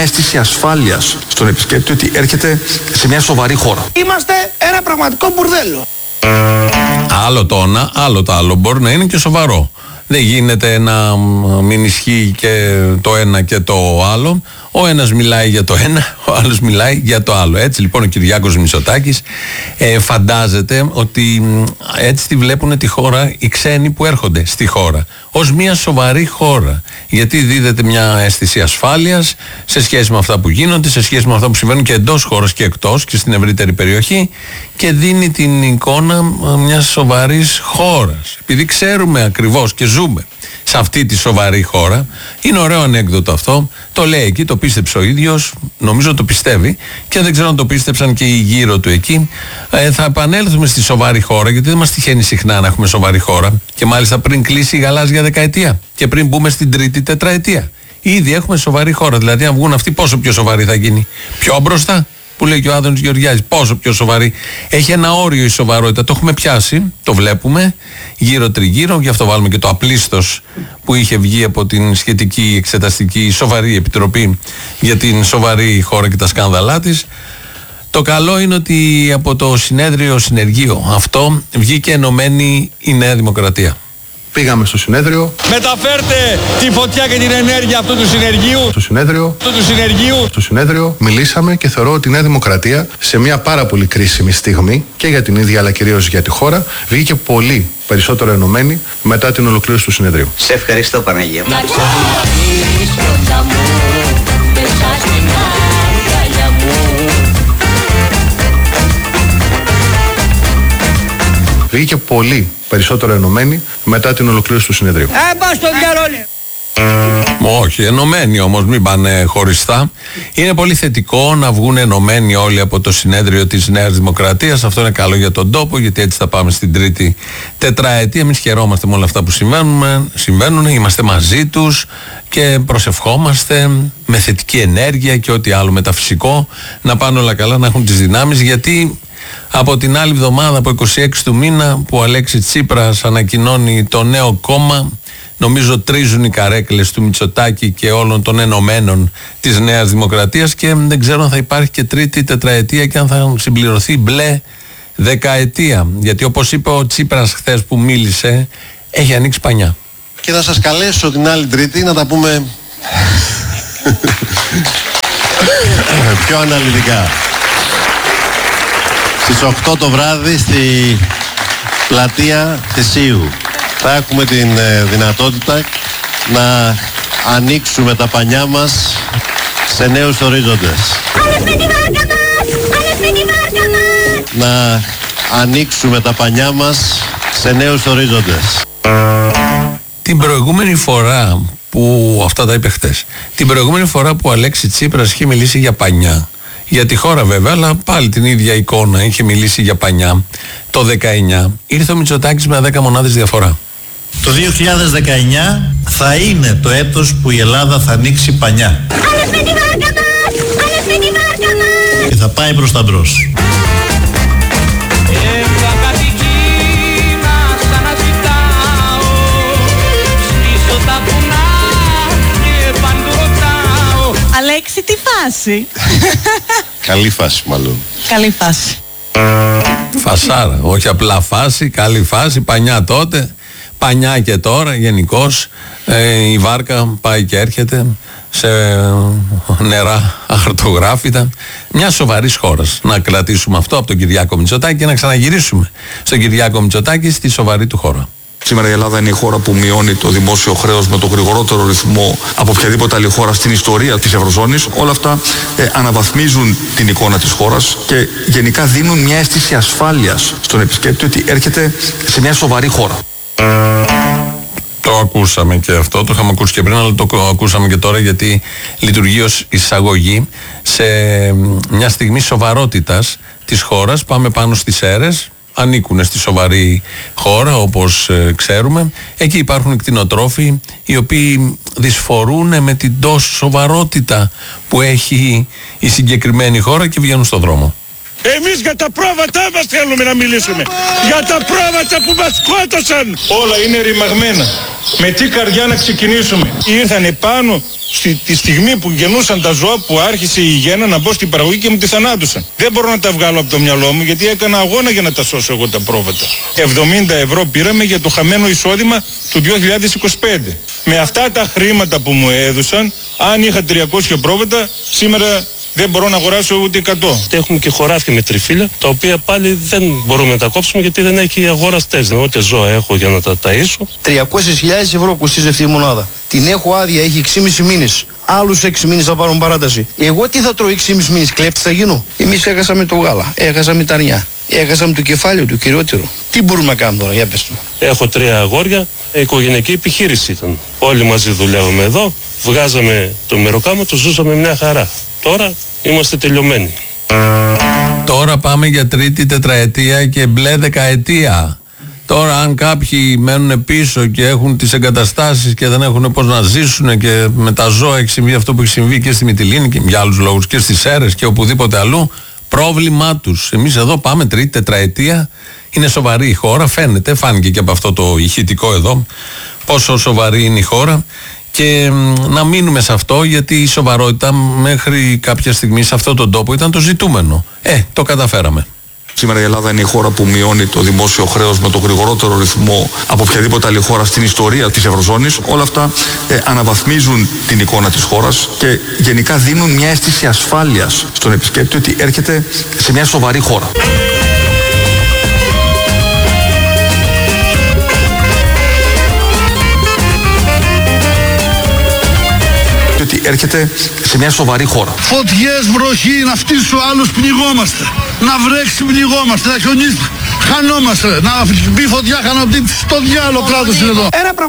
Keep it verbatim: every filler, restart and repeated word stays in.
αίσθηση ασφάλειας στον επισκέπτη ότι έρχεται σε μια σοβαρή χώρα. Είμαστε ένα πραγματικό μπουρδέλο. Άλλο το ένα, άλλο το άλλο. Μπορεί να είναι και σοβαρό. Δεν γίνεται να μην ισχύει και το ένα και το άλλο. Ο ένας μιλάει για το ένα, ο άλλος μιλάει για το άλλο. Έτσι λοιπόν ο Κυριάκος Μητσοτάκης ε, φαντάζεται ότι έτσι τη βλέπουν τη χώρα οι ξένοι που έρχονται στη χώρα. Ως μια σοβαρή χώρα. Γιατί δίδεται μια αίσθηση ασφάλειας σε σχέση με αυτά που γίνονται, σε σχέση με αυτά που συμβαίνουν και εντός χώρας και εκτός και στην ευρύτερη περιοχή, και δίνει την εικόνα μιας σοβαρής χώρας. Επειδή ξέρουμε ακριβώς και ζούμε σε αυτή τη σοβαρή χώρα, είναι ωραίο ανέκδοτο αυτό. Το λέει εκεί, το πίστεψε ο ίδιος, νομίζω το πιστεύει, και δεν ξέρω αν το πίστεψαν και οι γύρω του εκεί. Ε, θα επανέλθουμε στη σοβαρή χώρα, γιατί δεν μας τυχαίνει συχνά να έχουμε σοβαρή χώρα, και μάλιστα πριν κλείσει η γαλάζια δεκαετία και πριν μπούμε στην τρίτη τετραετία. Ήδη έχουμε σοβαρή χώρα. Δηλαδή, αν βγουν αυτοί, πόσο πιο σοβαρή θα γίνει? Πιο μπροστά, που λέει και ο Άδωνης Γεωργιάδης, πόσο πιο σοβαρή. Έχει ένα όριο η σοβαρότητα, το έχουμε πιάσει, το βλέπουμε γύρω τριγύρω, γι' αυτό βάλουμε και το απλίστος που είχε βγει από την σχετική εξεταστική σοβαρή επιτροπή για την σοβαρή χώρα και τα σκάνδαλά της. Το καλό είναι ότι από το συνέδριο συνεργείο αυτό βγήκε ενωμένη η Νέα Δημοκρατία. Πήγαμε στο συνέδριο. Μεταφέρτε τη φωτιά και την ενέργεια αυτού του συνεργείου. Στο συνέδριο. Αυτού του συνεργείου. Στο συνέδριο μιλήσαμε και θεωρώ ότι η Νέα Δημοκρατία σε μια πάρα πολύ κρίσιμη στιγμή και για την ίδια αλλά κυρίως για τη χώρα βγήκε πολύ περισσότερο ενωμένη μετά την ολοκλήρωση του συνεδρίου. Σε ευχαριστώ, Παναγία. Βγήκε πολύ περισσότερο ενωμένη μετά την ολοκλήρωση του συνεδρίου. Ε, πας στο διαρρόλιο. Όχι, ενωμένοι όμως, μην πάνε χωριστά. Είναι πολύ θετικό να βγουν ενωμένοι όλοι από το συνέδριο της Νέας Δημοκρατίας. Αυτό είναι καλό για τον τόπο, γιατί έτσι θα πάμε στην τρίτη τετραετία. Εμείς χαιρόμαστε με όλα αυτά που συμβαίνουν, συμβαίνουν, είμαστε μαζί τους και προσευχόμαστε με θετική ενέργεια και ό,τι άλλο μεταφυσικό, να πάνε όλα καλά, να έχουν τις δυνάμεις, γιατί από την άλλη εβδομάδα, από είκοσι έξι του μήνα, που ο Αλέξης Τσίπρας ανακοινώνει το νέο κόμμα, νομίζω τρίζουν οι καρέκλες του Μητσοτάκη και όλων των ενωμένων της Νέας Δημοκρατίας, και δεν ξέρω αν θα υπάρχει και τρίτη τετραετία και αν θα συμπληρωθεί μπλε δεκαετία. Γιατί όπως είπε ο Τσίπρας χθες που μίλησε, έχει ανοίξει πανιά. Και θα σας καλέσω την άλλη Τρίτη να τα πούμε πιο αναλυτικά. Στις οκτώ το βράδυ στη πλατεία Θεσίου θα έχουμε την ε, δυνατότητα να ανοίξουμε τα πανιά μας σε νέους ορίζοντες. Να ανοίξουμε τα πανιά μας σε νέους ορίζοντες. Την προηγούμενη φορά που, αυτά τα είπε χτες, την προηγούμενη φορά που ο Αλέξης Τσίπρας είχε μιλήσει για πανιά, για τη χώρα βέβαια, αλλά πάλι την ίδια εικόνα, είχε μιλήσει για πανιά, το δεκαεννιά, ήρθε ο Μητσοτάκης με δέκα μονάδες διαφορά. Το δύο χιλιάδες δεκαεννιά θα είναι το έτος που η Ελλάδα θα ανοίξει πανιά. Και θα πάει προς τα μπρος. Αλέξη, τι φάση? Καλή φάση μάλλον. Καλή φάση. Φασάρα, όχι απλά φάση, καλή φάση, πανιά τότε, πανιά και τώρα γενικώς. Ε, η βάρκα πάει και έρχεται σε νερά αχαρτογράφητα μια σοβαρή χώρα. Να κρατήσουμε αυτό από τον Κυριάκο Μητσοτάκη και να ξαναγυρίσουμε στον Κυριάκο Μητσοτάκη στη σοβαρή του χώρα. Σήμερα η Ελλάδα είναι η χώρα που μειώνει το δημόσιο χρέος με το γρηγορότερο ρυθμό από οποιαδήποτε άλλη χώρα στην ιστορία της Ευρωζώνης. Όλα αυτά ε, αναβαθμίζουν την εικόνα της χώρας και γενικά δίνουν μια αίσθηση ασφάλειας στον επισκέπτη ότι έρχεται σε μια σοβαρή χώρα. Το ακούσαμε και αυτό, το είχαμε ακούσει και πριν, αλλά το ακούσαμε και τώρα, γιατί λειτουργεί ως εισαγωγή σε μια στιγμή σοβαρότητας της χώρας. Πάμε πάνω στις αίρες, ανήκουν στη σοβαρή χώρα όπως ε, ξέρουμε. Εκεί υπάρχουν κτηνοτρόφοι οι οποίοι δυσφορούν με την τόσο σοβαρότητα που έχει η συγκεκριμένη χώρα και βγαίνουν στον δρόμο. Εμείς για τα πρόβατά μας θέλουμε να μιλήσουμε. Για τα πρόβατα που μας σκότωσαν. Όλα είναι ρημαγμένα. Με τι καρδιά να ξεκινήσουμε. Ήρθανε πάνω στη τη στιγμή που γεννούσαν τα ζώα, που άρχισε η γέννα να μπω στην παραγωγή και μου τη θανάτωσαν. Δεν μπορώ να τα βγάλω από το μυαλό μου, γιατί έκανα αγώνα για να τα σώσω εγώ τα πρόβατα. εβδομήντα ευρώ πήραμε για το χαμένο εισόδημα του δύο χιλιάδες είκοσι πέντε. Με αυτά τα χρήματα που μου έδωσαν, αν είχα τριακόσια πρόβατα, σήμερα δεν μπορώ να αγοράσω ούτε εκατό. Έχουμε και χωράφια με τριφύλα, τα οποία πάλι δεν μπορούμε να τα κόψουμε γιατί δεν έχει αγοραστές. Ούτε ζώα έχω για να τα ταΐσω. τριακόσιες χιλιάδες ευρώ κοστίζει αυτή η μονάδα. Την έχω άδεια, έχει έξι και μισό μήνες. Άλλους έξι μήνες θα πάρουν παράταση. Εγώ τι θα τρώω έξι και μισό μήνες, κλέπτης θα γίνω. Εμείς έχασαμε το γάλα, έχασαμε τα αρνιά, έχασαμε το κεφάλαιο του κυριότερο. Τι μπορούμε να κάνουμε τώρα, για πες μου. Έχω τρία αγόρια, οικογενειακή επιχείρηση ήταν. Όλοι μαζί δουλεύαμε εδώ, βγάζαμε το μεροκάμα, το ζούσαμε μια χαρά. Τώρα είμαστε τελειωμένοι. Τώρα πάμε για τρίτη τετραετία και μπλε δεκαετία. Τώρα αν κάποιοι μένουν πίσω και έχουν τις εγκαταστάσεις και δεν έχουν πώς να ζήσουν και με τα ζώα έχει συμβεί αυτό που έχει συμβεί και στη Μυτιλήνη και για άλλους λόγους και στις Σέρρες και οπουδήποτε αλλού, πρόβλημά τους. Εμείς εδώ πάμε τρίτη τετραετία, είναι σοβαρή η χώρα, φαίνεται, φάνηκε και από αυτό το ηχητικό εδώ πόσο σοβαρή είναι η χώρα. Και να μείνουμε σε αυτό, γιατί η σοβαρότητα μέχρι κάποια στιγμή σε αυτόν τον τόπο ήταν το ζητούμενο. Ε, το καταφέραμε. Σήμερα η Ελλάδα είναι η χώρα που μειώνει το δημόσιο χρέος με το γρηγορότερο ρυθμό από οποιαδήποτε άλλη χώρα στην ιστορία της Ευρωζώνης. Όλα αυτά ε, αναβαθμίζουν την εικόνα της χώρας και γενικά δίνουν μια αίσθηση ασφάλειας στον επισκέπτη ότι έρχεται σε μια σοβαρή χώρα. Ότι έρχεται σε μια σοβαρή χώρα. Φωτιές, βροχή, να φτύσει ο άλλος, πνιγόμαστε. Να βρέξει, πνιγόμαστε. Να χιονίσει, χανόμαστε. Να μπει φωτιά, χανόμαστε. Στο διάλογο κράτος είναι εδώ. Ένα πράγμα.